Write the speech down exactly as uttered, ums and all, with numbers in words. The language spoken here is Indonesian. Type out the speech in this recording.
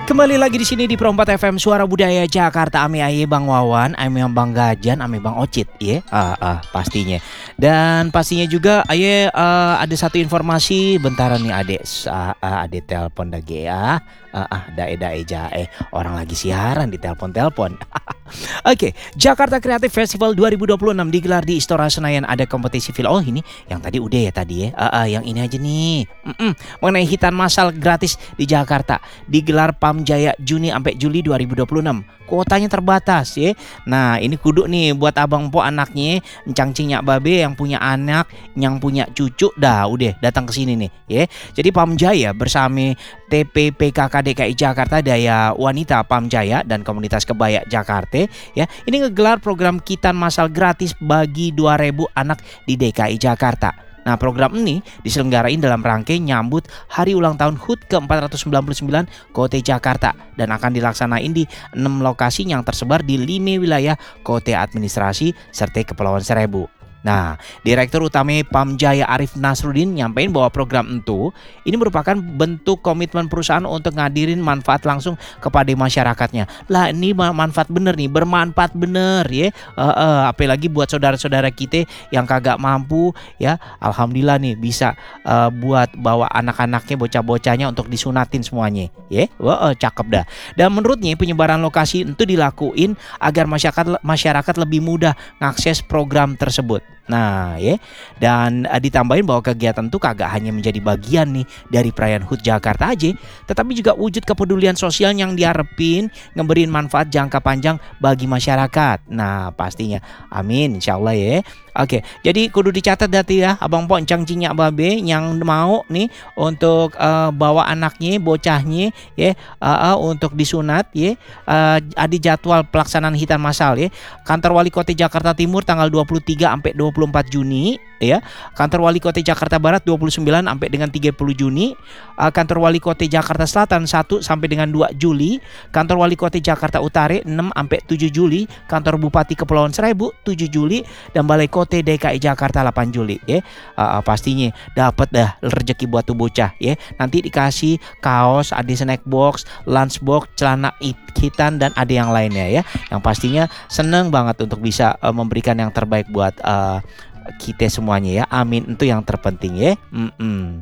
Kembali lagi di sini di Pro empat F M Suara Budaya Jakarta. Ame aye Bang Wawan, ame Bang Gajan, ame Bang Ocit, ya. Ah, ah, pastinya. Dan pastinya juga aye uh, ada satu informasi bentaran nih Adek. Ah, ah, Adek telepon dah ge ah. Ah, ah, dae dae jae. Orang lagi siaran di telepon-telepon. Oke, Jakarta Creative Festival dua ribu dua puluh enam digelar di Istora Senayan. Ada kompetisi film. Oh, ini yang tadi udah ya tadi ya. Ah, ah, yang ini aja nih. Mm-mm. Mengenai hitan massal gratis di Jakarta. Digelar Pamjaya Juni sampai Juli dua ribu dua puluh enam. Kuotanya terbatas ya. Nah, ini kudu nih buat abang po anaknya, encang cinyak babe yang punya anak, yang punya cucu, dah udah datang ke sini nih ya. Jadi Pamjaya bersama T P P K K D K I Jakarta Daya Wanita Pamjaya dan Komunitas Kebaya Jakarta ya. Ini ngegelar program kitan massal gratis bagi dua ribu anak di D K I Jakarta. Nah, program ini diselenggarain dalam rangkaian nyambut hari ulang tahun H U T ke empat ratus sembilan puluh sembilan Kota Jakarta dan akan dilaksanain di enam lokasi yang tersebar di lima wilayah Kota Administrasi serta Kepulauan Seribu. Nah, Direktur Utama Pamjaya Arif Nasruddin nyampein bahwa program itu ini merupakan bentuk komitmen perusahaan untuk ngadirin manfaat langsung kepada masyarakatnya. Lah, ini manfaat bener nih, bermanfaat bener ya. Uh, uh, apalagi buat saudara-saudara kita yang kagak mampu ya. Alhamdulillah nih bisa uh, buat bawa anak-anaknya, bocah-bocahnya untuk disunatin semuanya ya. Wah, uh, cakep dah. Dan menurutnya penyebaran lokasi itu dilakuin agar masyarakat masyarakat lebih mudah mengakses program tersebut. Nah ya, dan uh, ditambahin bahwa kegiatan itu kagak hanya menjadi bagian nih dari perayaan H U T Jakarta aja, tetapi juga wujud kepedulian sosial yang diharapin ngeberiin manfaat jangka panjang bagi masyarakat. Nah pastinya, amin insyaallah ya. Oke, jadi kudu dicatat dati ya, abang po encang cinyak babe yang mau nih untuk uh, bawa anaknya, bocahnya ya, uh, uh, untuk disunat ya. Uh, ada jadwal pelaksanaan hitan massal ya. Kantor Wali Kota Jakarta Timur tanggal dua puluh tiga sampai dua puluh empat Juni ya. Kantor Wali Kota Jakarta Barat dua puluh sembilan sampai dengan tiga puluh Juni. Uh, Kantor Wali Kota Jakarta Selatan satu sampai dengan dua Juli. Kantor Wali Kota Jakarta Utara enam sampai tujuh Juli. Kantor Bupati Kepulauan Seribu tujuh Juli dan Balai Kota D K I Jakarta delapan Juli ya. Uh, pastinya dapat dah rezeki buat tuh bocah ya. Nanti dikasih kaos, ada snack box, lunch box, celana hitan dan ada yang lainnya ya. Yang pastinya seneng banget untuk bisa uh, memberikan yang terbaik buat uh, kita semuanya ya. Amin, itu yang terpenting ya. Mm-mm.